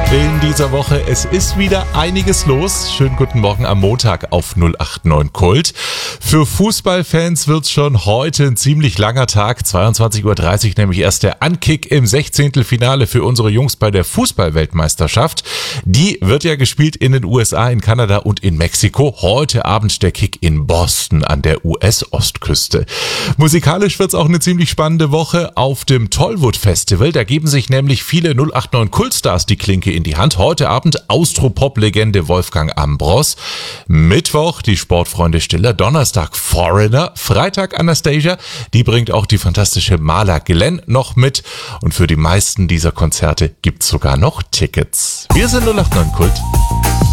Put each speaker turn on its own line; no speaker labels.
In dieser Woche, es ist wieder einiges los. Schönen guten Morgen am Montag auf 089 Kult. Für Fußballfans wird's schon heute ein ziemlich langer Tag. 22:30 Uhr nämlich erst der Ankick im 16. Finale für unsere Jungs bei der Fußball-Weltmeisterschaft. Die wird ja gespielt in den USA, in Kanada und in Mexiko. Heute Abend der Kick in Boston an der US-Ostküste. Musikalisch wird's auch eine ziemlich spannende Woche auf dem Tollwood Festival. Da geben sich nämlich viele 089 Kultstars die Klinke in die Hand. Heute Abend Austropop-Legende Wolfgang Ambros. Mittwoch die Sportfreunde Stiller. Donnerstag Foreigner. Freitag Anastasia. Die bringt auch die fantastische Marla Glenn noch mit. Und für die meisten dieser Konzerte gibt's sogar noch Tickets. Wir sind 089 Kult.